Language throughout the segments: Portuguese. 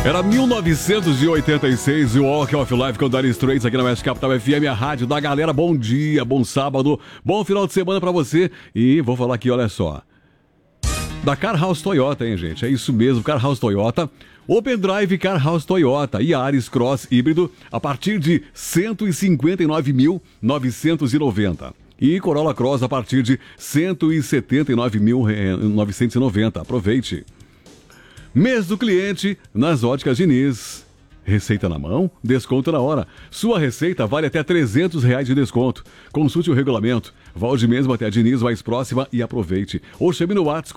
Era 1986 e o Walk of Life com Dire Straits aqui na West Capital FM, a rádio da galera. Bom dia, bom sábado, bom final de semana pra você. E vou falar aqui, olha só, da Car House Toyota, hein, gente? É isso mesmo, Car House Toyota. Open Drive Car House Toyota e Yaris Cross híbrido a partir de R$ 159.990. E Corolla Cross a partir de R$ 179.990. Aproveite. Mês do cliente nas Óticas Diniz. Receita na mão, desconto na hora. Sua receita vale até R$ 300 de desconto. Consulte o regulamento. Volte mesmo até a Diniz mais próxima e aproveite. Ou chame no WhatsApp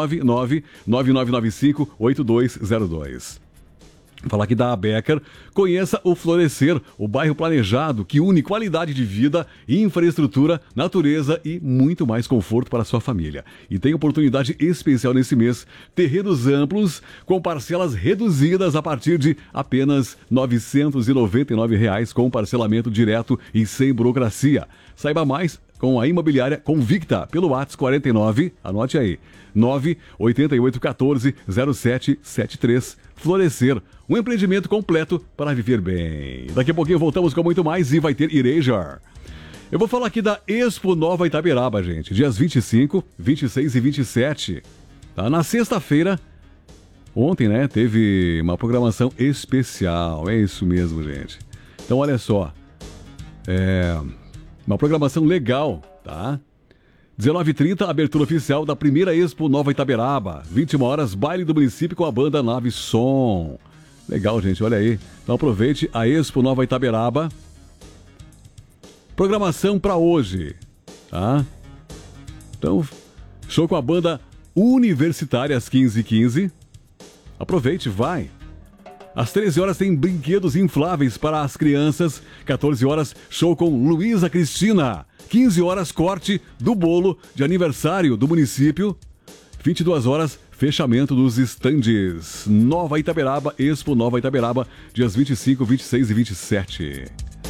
499-9995-8202. Falar aqui da Becker, conheça o Florescer, o bairro planejado que une qualidade de vida, infraestrutura, natureza e muito mais conforto para a sua família. E tem oportunidade especial nesse mês, terrenos amplos com parcelas reduzidas a partir de apenas R$ 999 com parcelamento direto e sem burocracia. Saiba mais com a imobiliária Convicta pelo WhatsApp 49, anote aí, 988140773. Florescer, um empreendimento completo para viver bem. Daqui a pouquinho voltamos com muito mais e vai ter Erasure. Eu vou falar aqui da Expo Nova Itaberaba, gente, dias 25, 26 e 27. Tá? Na sexta-feira, ontem, né, teve uma programação especial, é isso mesmo, gente. Então, olha só, uma programação legal, tá? 19h30, abertura oficial da primeira Expo Nova Itaberaba. 21 horas, baile do município com a banda Nave Som. Legal, gente, olha aí. Então aproveite a Expo Nova Itaberaba. Programação para hoje, tá? Então, show com a banda Universitária às 15h15. Aproveite, vai. Às 13 horas tem brinquedos infláveis para as crianças. 14 horas, show com Luísa Cristina. 15 horas, corte do bolo de aniversário do município. 22 horas, fechamento dos estandes. Nova Itaberaba, Expo Nova Itaberaba, dias 25, 26 e 27.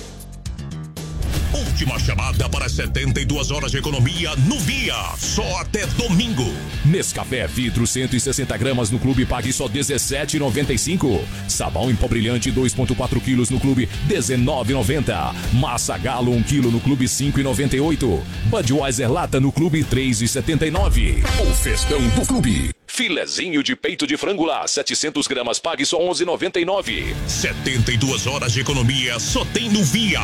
Última chamada para 72 horas de economia no Via. Só até domingo. Nescafé vidro 160 gramas no Clube pague só R$17,95. Sabão em pó brilhante 2,4 quilos no Clube R$19,90. Massa Galo 1 quilo no Clube R$5,98. Budweiser Lata no Clube R$3,79. O festão do Clube. Filezinho de peito de frango lá, 700 gramas, pague só R$11,99. 72 horas de economia só tem no Via.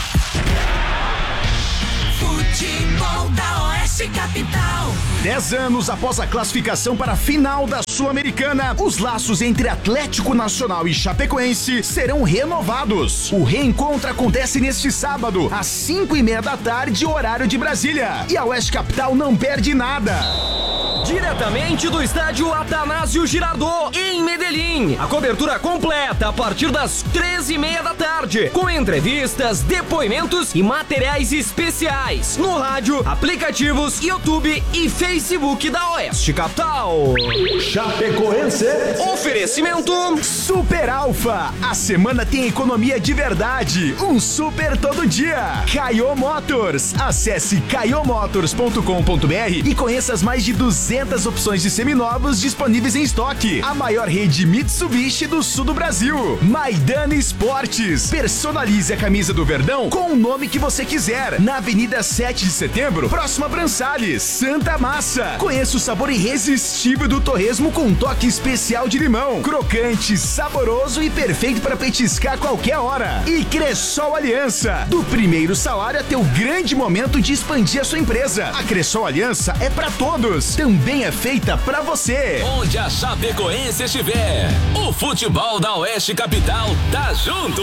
Futebol da Oeste Capital. 10 anos após a classificação para a final da Sul-Americana, os laços entre Atlético Nacional e Chapecoense serão renovados. O reencontro acontece neste sábado, às 5h30 da tarde, horário de Brasília. E a Oeste Capital não perde nada. Diretamente do estádio Atanásio Girardot, em Medellín. A cobertura completa a partir das 13h30 da tarde, com entrevistas, depoimentos e materiais especiais no rádio, aplicativos, YouTube e Facebook da Oeste Capital. Chapecoense. Oferecimento Super Alfa. A semana tem economia de verdade. Um super todo dia. Caio Motors. Acesse caiomotors.com.br e conheça as mais de 200 opções de seminovos disponíveis em estoque. A maior rede Mitsubishi do sul do Brasil. Maidana Esportes. Personalize a camisa do Verdão com o nome que você quiser. Na Avenida 7 de Setembro, próxima a Brançales. Santa Massa. Conheça o sabor irresistível do torresmo com um toque especial de limão. Crocante, saboroso e perfeito para petiscar a qualquer hora. E Cressol Aliança. Do primeiro salário até o grande momento de expandir a sua empresa. A Cressol Aliança é para todos. Também é feita para você. Onde a Chapecoense estiver, o futebol da Oeste Capital tá junto.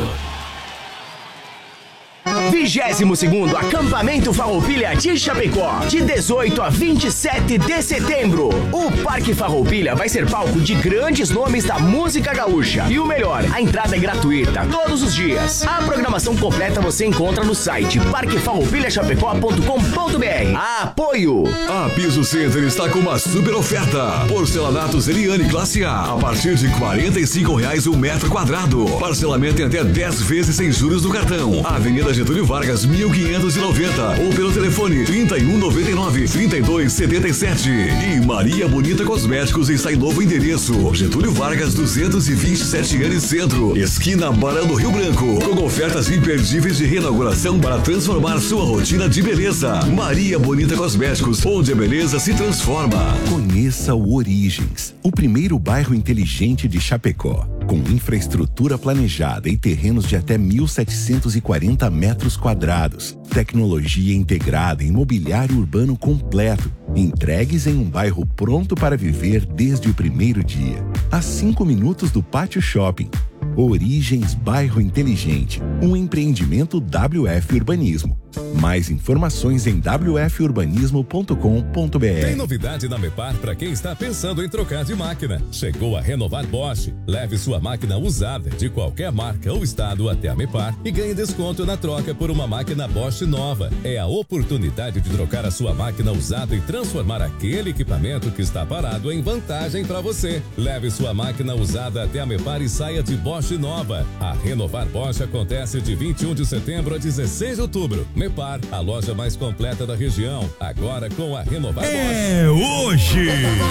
22º Acampamento Farroupilha de Chapecó, de 18 a 27 de setembro. O Parque Farroupilha vai ser palco de grandes nomes da música gaúcha. E o melhor, a entrada é gratuita todos os dias. A programação completa você encontra no site parquefarroupilhachapecó.com.br. Apoio. A Piso Center está com uma super oferta. Porcelanatos Eliane Classe A, a partir de R$ 45 o metro quadrado. Parcelamento em até 10 vezes sem juros no cartão. Avenida Getúlio Getúlio Vargas 1590 ou pelo telefone 3199-3277. E Maria Bonita Cosméticos está em novo endereço, Getúlio Vargas 227 anos Centro, esquina Barão do Rio Branco, com ofertas imperdíveis de reinauguração para transformar sua rotina de beleza. Maria Bonita Cosméticos, onde a beleza se transforma. Conheça o Origens, o primeiro bairro inteligente de Chapecó, com infraestrutura planejada e terrenos de até 1.740 metros quadrados, tecnologia integrada e imobiliário urbano completo, entregues em um bairro pronto para viver desde o primeiro dia, a 5 minutos do Pátio Shopping. Origens Bairro Inteligente, um empreendimento WF Urbanismo. Mais informações em wfurbanismo.com.br. Tem novidade na Mepar para quem está pensando em trocar de máquina. Chegou a Renovar Bosch. Leve sua máquina usada de qualquer marca ou estado até a Mepar e ganhe desconto na troca por uma máquina Bosch nova. É a oportunidade de trocar a sua máquina usada e transformar aquele equipamento que está parado em vantagem para você. Leve sua máquina usada até a Mepar e saia de Bosch nova. A Renovar Bosch acontece de 21 de setembro a 16 de outubro. Mepar, a loja mais completa da região, agora com a Renovar Bosch. É hoje!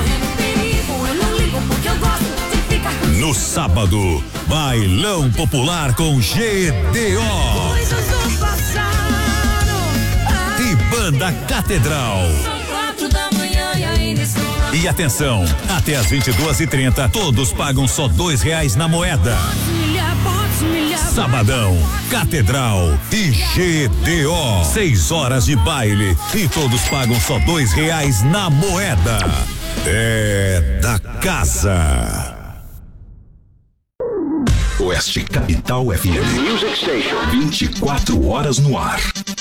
No sábado, bailão popular com GDO e Banda Catedral. E atenção, até às 22h30, todos pagam só R$2 na moeda. Sabadão, Catedral e GDO. 6 horas de baile e todos pagam só R$2 na moeda. É da casa. Oeste Capital FM. Music Station. 24 horas no ar.